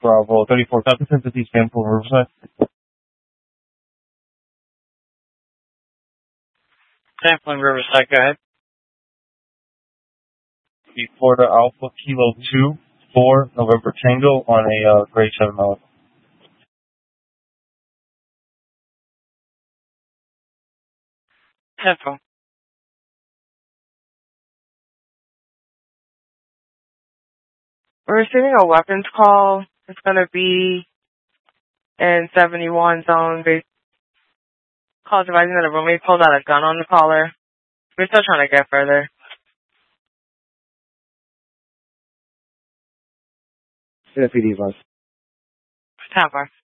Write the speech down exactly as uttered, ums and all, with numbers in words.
Bravo thirty-four, Falcon ten fifty, Stanford, Riverside. Stanford, Riverside, go ahead. Florida Alpha Kilo two, four, November Tango on a uh, grade seven Malibu. Tempo. We're receiving a weapons call. It's going to be in seventy-one zone. They call advising that a roommate pulled out a gun on the caller. We're still trying to get further. N F P D, bus. Tempo.